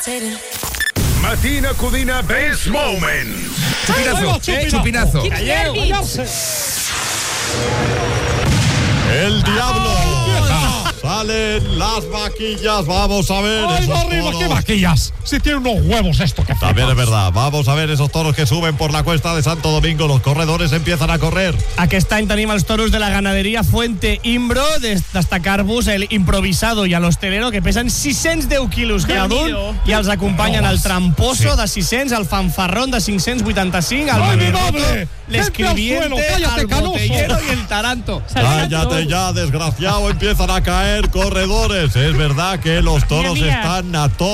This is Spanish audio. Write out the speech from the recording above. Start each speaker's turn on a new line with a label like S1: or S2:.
S1: Matina Codina Best Moment.
S2: Chupinazo.
S3: El diablo. Salen las vaquillas, vamos a ver.
S4: ¡Ay, va arriba! ¿Qué vaquillas? Si tiene unos huevos esto que
S3: también es verdad. Vamos a ver esos toros que suben por la cuesta de Santo Domingo. Los corredores empiezan a correr.
S5: Aquest any tenim els toros de la ganaderia Fuente Imbro, destacar-vos el improvisado i a l'hostelero, que pesen 610 quilos cada un, i els acompanyen el tramposo de 600, el fanfarrón de 585, el mamerroto, l'escribiente, el botellero y el taranto.
S3: Cállate ya, desgraciado. Empiezan a caer corredores. Es verdad que los toros están a todo.